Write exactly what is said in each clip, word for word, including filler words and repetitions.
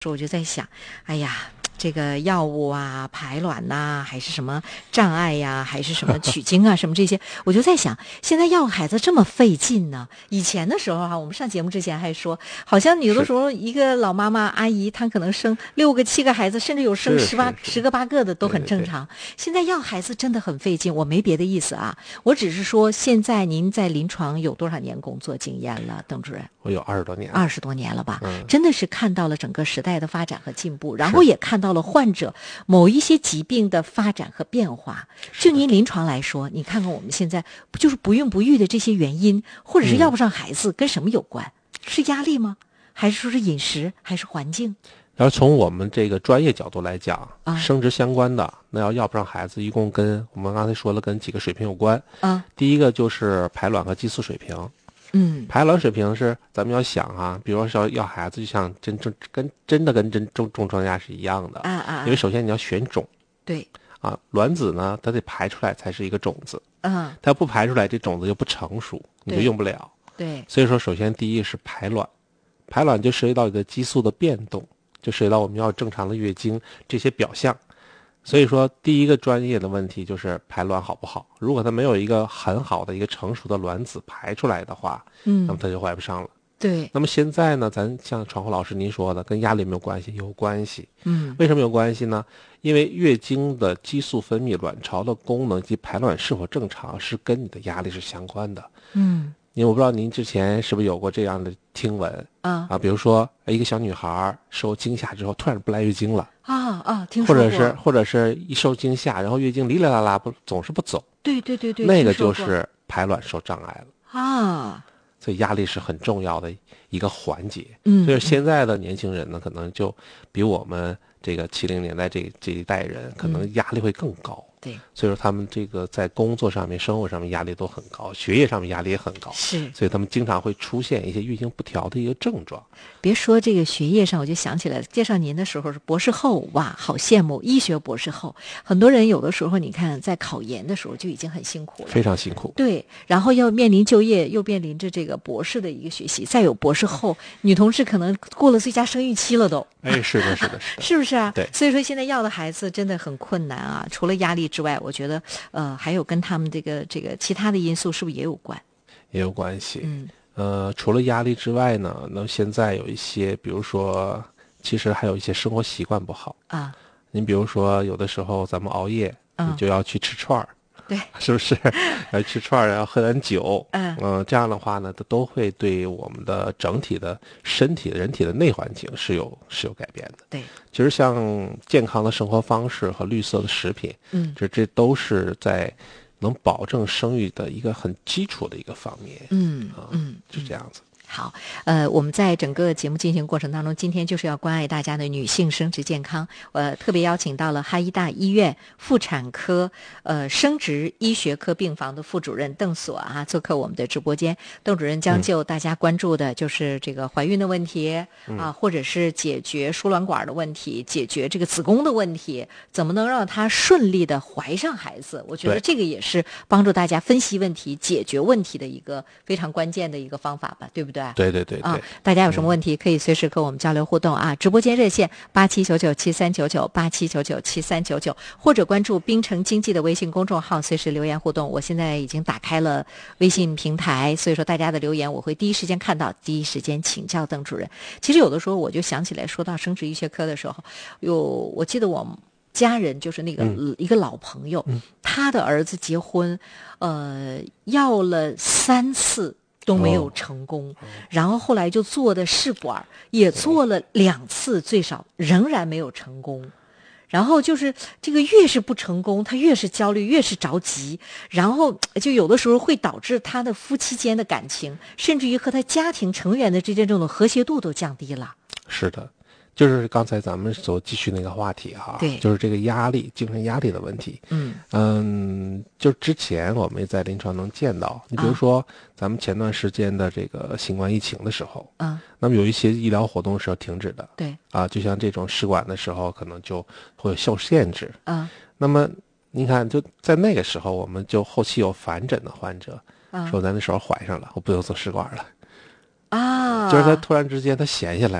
我就在想，哎呀，这个药物啊、排卵呐、还是什么障碍呀、还是什么取经啊、什么这些，我就在想，现在要孩子这么费劲呢？以前的时候啊，我们上节目之前还说，好像有的时候一个老妈妈阿姨，她可能生六个、七个孩子，甚至有生十八、十个八个的都很正常。对对对，现在要孩子真的很费劲，我没别的意思啊，我只是说，现在您在临床有多少年工作经验了，邓主任？ 我有二十多年， 二十多年了吧、 嗯？ 真的是看到了整个时代的发展和进步，然后也看到了患者某一些疾病的发展和变化。就您临床来说，你看看我们现在不就是不孕不育的这些原因，或者是要不上孩子，嗯、跟什么有关？是压力吗？还是说是饮食？还是环境？ 要是从我们这个专业角度来讲， 啊、 生殖相关的，那要要不上孩子，一共跟我们刚才说了跟几个水平有关。 啊， 第一个就是排卵和激素水平。 嗯， 排卵水平是咱们要想啊，比如说要孩子，就像真正跟真的跟真种种庄稼是一样的啊啊， 因为首先你要选种， 对啊，卵子呢它得排出来才是一个种子， 嗯， 它不排出来这种子就不成熟，你就用不了。 对， 所以说首先第一是排卵，排卵就涉及到你的激素的变动，就涉及到我们要正常的月经这些表象。所以说第一个专业的问题就是排卵好不好，如果它没有一个很好的一个成熟的卵子排出来的话， 嗯， 那么它就怀不上了。 对， 那么现在呢，咱像传辉老师您说的，跟压力有没有关系？有关系。 嗯， 为什么有关系呢？因为月经的激素分泌、卵巢的功能及排卵是否正常，是跟你的压力是相关的。 嗯， 因为我不知道您之前是不是有过这样的听闻啊啊，比如说一个小女孩受惊吓之后突然不来月经了啊啊，听说过， 或者是或者是一受惊吓，然后月经哩哩啦啦不总是不走， 对对对对， 那个就是排卵受障碍了啊。 所以压力是很重要的一个环节。 嗯， 所以现在的年轻人呢，可能就比我们这个七零年代这这一代人，可能压力会更高。 对， 所以说他们这个在工作上面、生活上面压力都很高，学业上面压力也很高。 是， 所以他们经常会出现一些月经不调的一个症状。 别说这个学业上，我就想起来介绍您的时候是博士后，哇，好羡慕医学博士后。很多人有的时候你看在考研的时候就已经很辛苦了， 非常辛苦。 对，然后要面临就业，又面临着这个博士的一个学习，再有博士后，女同志可能过了最佳生育期了都。 哎，是的，是的，是的， 是不是啊？ 对， 所以说现在要的孩子真的很困难啊。除了压力之外，我觉得呃还有跟他们这个这个其他的因素是不是也有关？ 也有关系。 嗯， 呃，除了压力之外呢，那现在有一些，比如说，其实还有一些生活习惯不好啊。 您比如说，有的时候咱们熬夜， 嗯、 你就要去吃串儿。 对， 是不是要吃串儿，要喝点酒？ 嗯、 呃，这样的话呢，它都会对我们的整体的身体、人体的内环境是有是有改变的。 对， 其实像健康的生活方式和绿色的食品， 嗯， 这这都是在能保证生育的一个很基础的一个方面。 嗯啊、 嗯， 是这样子。 好，呃，我们在整个节目进行过程当中，今天就是要关爱大家的女性生殖健康。呃，特别邀请到了哈医大医院妇产科呃生殖医学科病房的副主任邓所啊，做客我们的直播间。邓主任将就大家关注的就是这个怀孕的问题、嗯、啊，或者是解决输卵管的问题，解决这个子宫的问题，怎么能让她顺利的怀上孩子？我觉得这个也是帮助大家分析问题、解决问题的一个非常关键的一个方法吧，对不对？ 对对对对、 啊，大家有什么问题可以随时和我们交流互动啊！嗯、直播间热线八七九九七三九九八七九九七三九九，或者关注滨城经济的微信公众号，随时留言互动。我现在已经打开了微信平台，所以说大家的留言我会第一时间看到，第一时间请教邓主任。其实有的时候我就想起来，说到生殖医学科的时候，有我记得我家人就是那个、嗯、一个老朋友、嗯，他的儿子结婚，呃，要了三次。都没有成功、哦、然后后来就做的试管也做了两次、哦、最少仍然没有成功，然后就是这个越是不成功他越是焦虑越是着急，然后就有的时候会导致他的夫妻间的感情甚至于和他家庭成员的之间这种和谐度都降低了。 是的，就是刚才咱们所继续那个话题哈， 对， 就是这个压力、精神压力的问题。 嗯嗯，就之前我们也在临床能见到，你比如说、啊、咱们前段时间的这个新冠疫情的时候， 嗯， 那么有一些医疗活动是要停止的， 对，啊， 就像这种试管的时候，可能就会受限制， 嗯， 那么你看，就在那个时候，我们就后期有反诊的患者、嗯、说咱那时候怀上了，我不用做试管了， 啊， 就是他突然之间他闲下来了。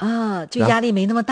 啊，就然后压力没那么大。